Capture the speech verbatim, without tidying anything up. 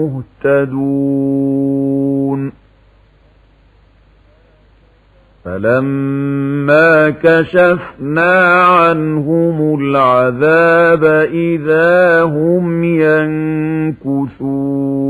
مهتدون فلما كشفنا عنهم العذاب إذا هم ينكثون